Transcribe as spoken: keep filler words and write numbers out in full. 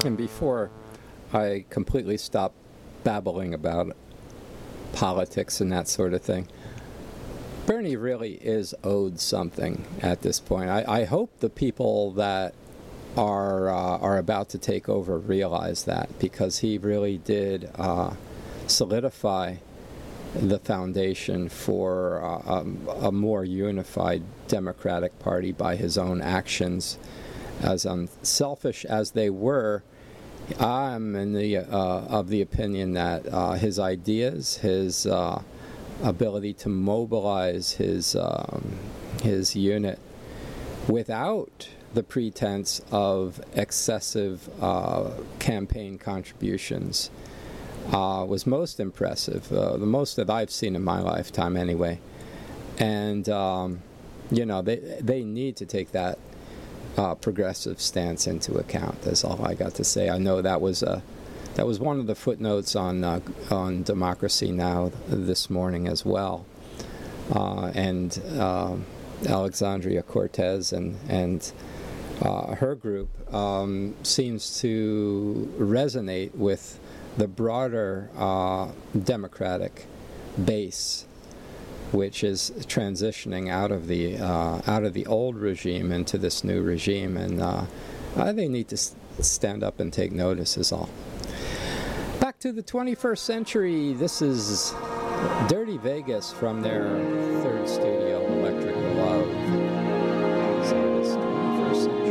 And before I completely stop babbling about politics and that sort of thing, Bernie really is owed something at this point. I, I hope the people that are uh, are about to take over realize that, because he really did uh, solidify the foundation for uh, um, a more unified Democratic Party by his own actions. As unselfish as they were, I'm in the uh, of the opinion that uh, his ideas, his uh, ability to mobilize his um, his unit without the pretense of excessive uh, campaign contributions uh, was most impressive, uh, the most that I've seen in my lifetime anyway. And um, you know, they they need to take that uh, progressive stance into account. That's all I got to say. I know that was a that was one of the footnotes on uh, on Democracy Now! This morning as well, uh, and uh, Alexandria Cortez and and uh, her group um, seems to resonate with the broader uh, Democratic base, which is transitioning out of the uh, out of the old regime into this new regime, and uh, I think they need to s- stand up and take notice. Is all. Back to the twenty-first century. This is Dirty Vegas from their third studio, Electric Love.